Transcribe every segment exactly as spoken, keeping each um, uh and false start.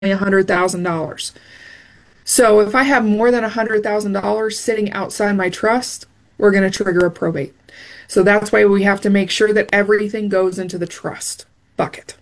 one hundred thousand dollars. So if I have more than one hundred thousand dollars sitting outside my trust, we're going to trigger a probate. So that's why we have to make sure that everything goes into the trust bucket.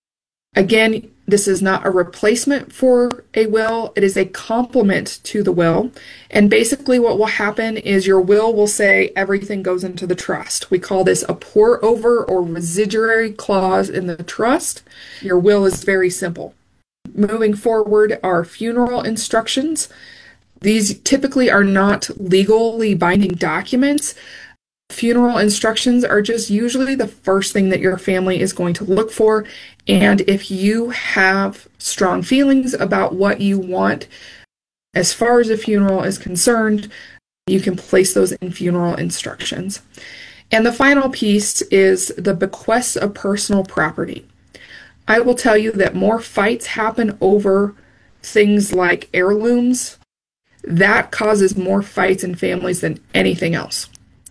Again, this is not a replacement for a will. It is a complement to the will. And basically what will happen is your will will say everything goes into the trust. We call this a pour over or residuary clause in the trust. Your will is very simple. Moving forward are funeral instructions. These typically are not legally binding documents. Funeral instructions are just usually the first thing that your family is going to look for. And if you have strong feelings about what you want as far as a funeral is concerned, you can place those in funeral instructions. And the final piece is the bequests of personal property. I will tell you that more fights happen over things like heirlooms. That causes more fights in families than anything else.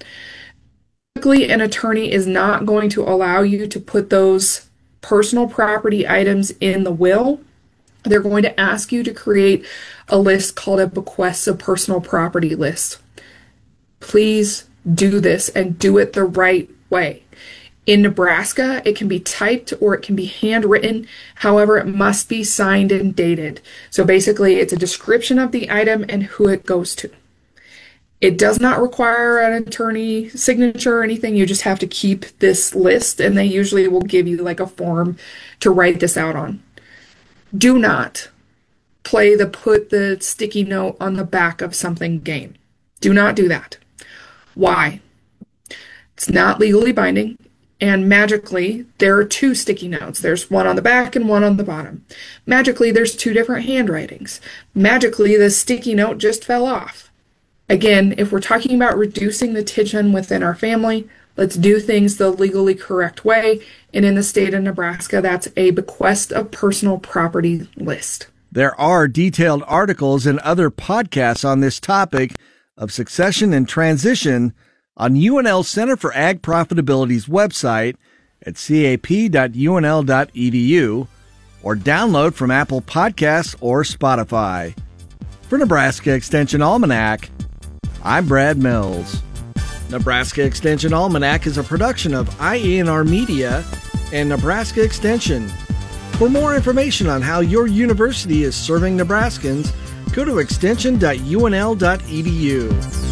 Typically, an attorney is not going to allow you to put those personal property items in the will. They're going to ask you to create a list called a bequests of personal property list. Please do this and do it the right way. In Nebraska, it can be typed or it can be handwritten. However, it must be signed and dated. So basically, it's a description of the item and who it goes to. It does not require an attorney signature or anything. You just have to keep this list, and they usually will give you like a form to write this out on. Do not play the put the sticky note on the back of something game. Do not do that. Why? It's not legally binding, and magically, there are two sticky notes. There's one on the back and one on the bottom. Magically, there's two different handwritings. Magically, the sticky note just fell off. Again, if we're talking about reducing the tension within our family, let's do things the legally correct way. And in the state of Nebraska, that's a bequest of personal property list. There are detailed articles and other podcasts on this topic of succession and transition on U N L Center for Ag Profitability's website at c a p dot u n l dot e d u or download from Apple Podcasts or Spotify. For Nebraska Extension Almanac, I'm Brad Mills. Nebraska Extension Almanac is a production of I E N R Media and Nebraska Extension. For more information on how your university is serving Nebraskans, go to extension dot u n l dot e d u.